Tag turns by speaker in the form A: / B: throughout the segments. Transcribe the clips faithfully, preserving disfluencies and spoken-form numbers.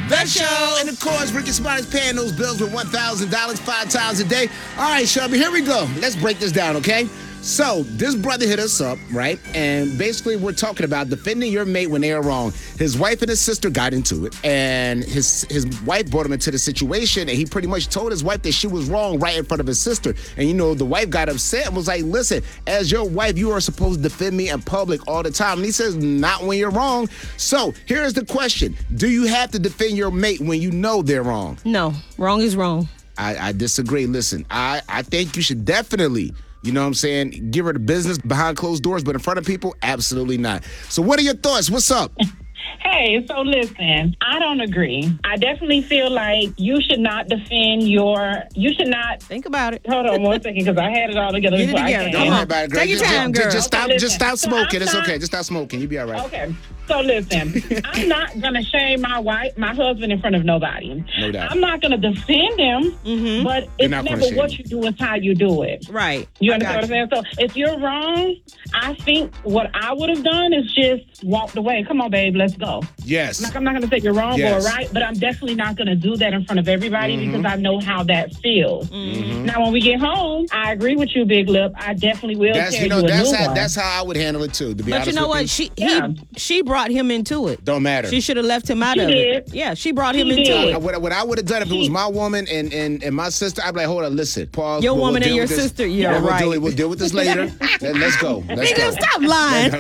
A: Best show. And of course, Ricky Smarty's paying those bills with one thousand dollars five times a day. All right, Shelby, here we go. Let's break this down, okay? So, this brother hit us up, right? And basically, we're talking about defending your mate when they are wrong. His wife and his sister got into it, and his his wife brought him into the situation, and he pretty much told his wife that she was wrong right in front of his sister. And, you know, the wife got upset and was like, listen, as your wife, you are supposed to defend me in public all the time. And he says, not when you're wrong. So, here's the question. Do you have to defend your mate when you know they're wrong?
B: No, wrong is wrong.
A: I, I disagree. Listen, I, I think you should definitely... You know what I'm saying? Give her the business behind closed doors, but in front of people, absolutely not. So what are your thoughts? What's up?
C: Hey, so listen, I don't agree. I definitely feel like you should not defend your, you should not.
B: Think about it.
C: Hold on one second, because I had it all together.
B: Get it together. Come on.
A: It,
B: Take your
A: just,
B: time,
A: just,
B: girl.
A: Just stop,
C: okay,
A: just stop
C: so
A: smoking. It's
C: not,
A: okay. Just stop smoking. You'll be all right.
C: Okay. So listen, I'm not going to shame my wife, my husband in front of nobody.
A: No doubt.
C: I'm not going to defend him,
B: mm-hmm.
C: but it's never what you do, it's how you do it.
B: Right.
C: You understand what I'm saying? So if you're wrong, I think what I would have done is just walked away. Come on, babe, let's go.
A: Yes.
C: Like, I'm not going to say you're wrong
A: yes.
C: or right, but I'm definitely not going to do that in front of everybody mm-hmm. because I know how that feels.
A: Mm-hmm.
C: Now, when we get home, I agree with you, Big Lip. I definitely will
A: that's,
C: tell
A: you know,
C: you a
A: that's
C: new
A: how,
C: one.
A: That's how I would handle it, too, to be
B: but
A: honest
B: you know
A: with
B: what?
A: you.
B: She
C: yeah.
B: he, she brought him into it.
A: Don't matter.
B: She should have left him out
C: she
B: of
C: did.
B: it. Yeah, she brought him
C: she
B: into
C: did.
B: it.
A: What, what I would have done if it was my woman and, and, and my sister, I'd be like, hold on, listen, pause.
B: Your
A: we'll,
B: woman
A: we'll
B: and your
A: this.
B: sister, yeah,
A: we'll
B: right.
A: Deal, we'll deal with this later. Let, let's go. Let's
B: Nigga,
A: go.
B: stop lying.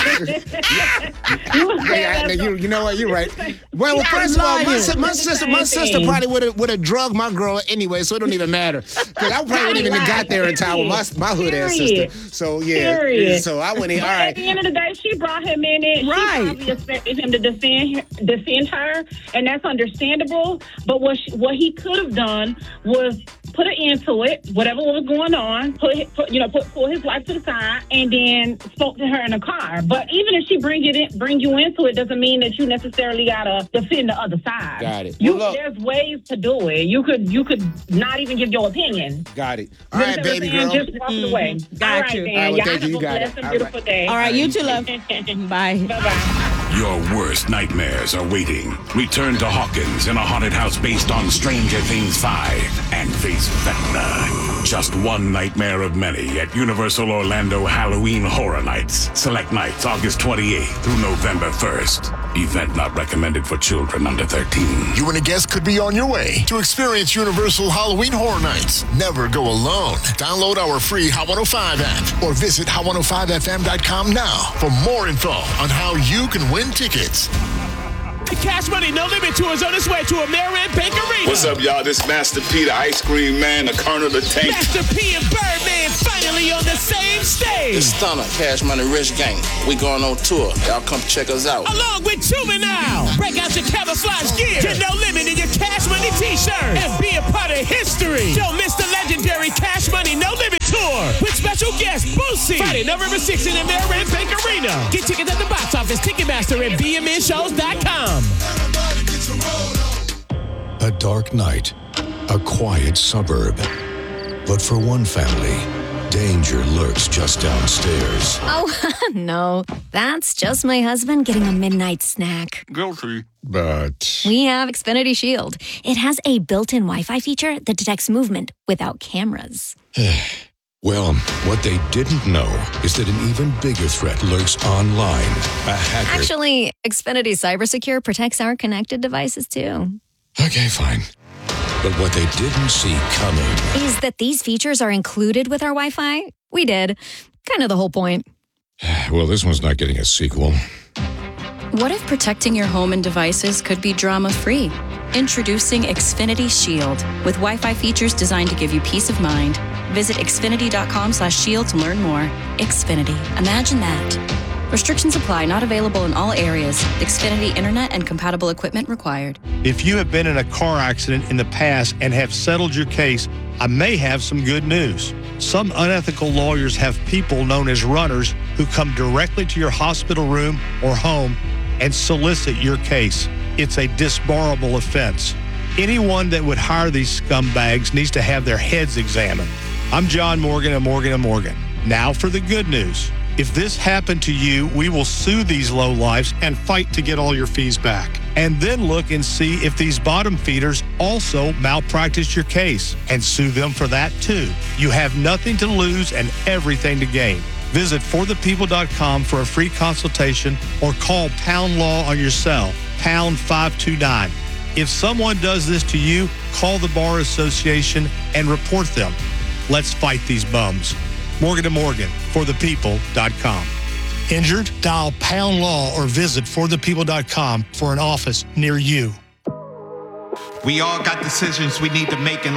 A: yeah, you, you know what? You're right. Well, well first of all, my, si- my sister, my sister probably would have would have drugged my girl anyway, so it don't even matter. Because I probably wouldn't even have got there in time with my my hood ass sister. So yeah,
C: Period.
A: so I went in. All
C: But
A: right.
C: at the end of the day, she brought him in it.
B: Right.
C: She probably expected him to defend defend her, and that's understandable. But what she, what he could have done was put an end to it, whatever was going on. Put, put you know, put pull his wife to the side, and then spoke to her in the car. But even if she bring it in, bring you into it, doesn't mean that you necessarily gotta defend the other side.
A: Got it.
C: You,
A: Well, look,
C: there's ways to do it. You could you could not even give your opinion.
A: got it. All
C: You
A: right,
C: understand
A: baby
C: what I'm
A: girl.
C: saying? Just walk it away.
B: Got
C: All right,
B: you.
C: then.
A: All right, well,
C: Y'all
A: thank you.
C: have
A: You
C: a
A: got it.
C: blessed and
A: All
C: beautiful
A: right.
C: day.
B: All right, you too, love. Bye.
C: Bye-bye.
D: Your worst nightmares are waiting. Return to Hawkins in a haunted house based on Stranger Things five and face Vecna. Just one nightmare of many at Universal Orlando Halloween Horror Nights. Select nights August twenty-eighth through November first. Event not recommended for children under thirteen.
E: You and a guest could be on your way to experience Universal Halloween Horror Nights. Never go alone. Download our free Hot one oh five app or visit hot one oh five f m dot com now for more info on how you can win tickets.
F: Cash Money No Limit Tour is on its way to American Bakery.
G: What's up, y'all? This Master P, the Ice Cream Man, the Colonel, the Tank.
F: Master P and Birdman finally on the same stage.
H: It's Stunner, Cash Money Rich Gang. We going on tour. Y'all come check us out.
F: Along with Juvenile. Break out your camouflage gear. Get No Limit in your Cash Money t-shirt. And be a part of history. Don't miss the legendary Cash Money No Limit Tour with special guest Boosie. Friday, November sixth in the American Bank Arena. Get tickets at the box office, Ticketmaster, and b m n shows dot com.
I: A dark night, a quiet suburb. But for one family, danger lurks just downstairs.
J: Oh, no. That's just my husband getting a midnight snack.
G: Guilty.
I: But
J: We have Xfinity Shield. It has a built-in Wi-Fi feature that detects movement without cameras.
I: well, what they didn't know is that an even bigger threat lurks online. A hacker.
J: Actually, Xfinity CyberSecure protects our connected devices, too.
I: Okay, fine. But what they didn't see coming
J: Is that these features are included with our Wi-Fi? We did. Kind of the whole point.
I: Well, this one's not getting a sequel.
K: What if protecting your home and devices could be drama-free? Introducing Xfinity Shield with Wi-Fi features designed to give you peace of mind. Visit xfinity dot com slash shield to learn more. Xfinity. Imagine that. Restrictions apply. Not available in all areas. Xfinity Internet and compatible equipment required.
L: If you have been in a car accident in the past and have settled your case, I may have some good news. Some unethical lawyers have people known as runners who come directly to your hospital room or home and solicit your case. It's a disbarable offense. Anyone that would hire these scumbags needs to have their heads examined. I'm John Morgan of Morgan and Morgan. Now for the good news. If this happened to you, we will sue these lowlifes and fight to get all your fees back. And then look and see if these bottom feeders also malpractice your case and sue them for that too. You have nothing to lose and everything to gain. Visit for the people dot com for a free consultation or call Pound Law on your cell, pound five two nine. If someone does this to you, call the Bar Association and report them. Let's fight these bums. Morgan and Morgan, for the people dot com. Injured? Dial Pound Law or visit for the people dot com for an office near you.
M: We all got decisions we need to make in